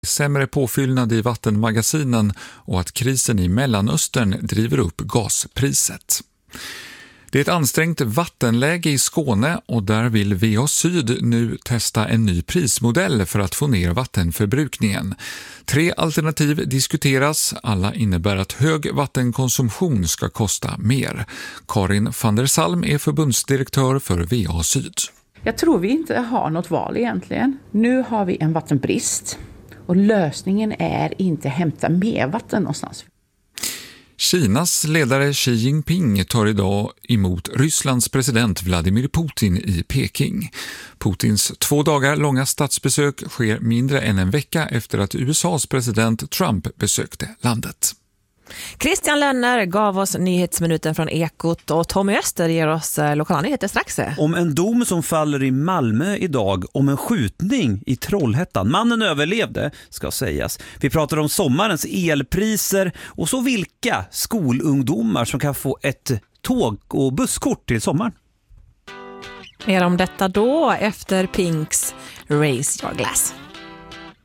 sämre påfyllnad i vattenmagasinen och att krisen i Mellanöstern driver upp gaspriset. Det är ett ansträngt vattenläge i Skåne och där vill VA Syd nu testa en ny prismodell för att få ner vattenförbrukningen. 3 alternativ diskuteras, alla innebär att hög vattenkonsumtion ska kosta mer. Karin van der Salm är förbundsdirektör för VA Syd. Jag tror vi inte har något val egentligen. Nu har vi en vattenbrist och lösningen är inte hämta mer vatten någonstans. Kinas ledare Xi Jinping tar idag emot Rysslands president Vladimir Putin i Peking. Putins 2 dagar långa statsbesök sker mindre än en vecka efter att USAs president Trump besökte landet. Christian Lönner gav oss nyhetsminuten från Ekot och Tommy Öster ger oss lokala nyheter strax. Om en dom som faller i Malmö idag om en skjutning i Trollhättan. Mannen överlevde, ska sägas. Vi pratar om sommarens elpriser och så vilka skolungdomar som kan få ett tåg- och busskort till sommaren. Mer om detta då efter Pinks Raise Your Glass.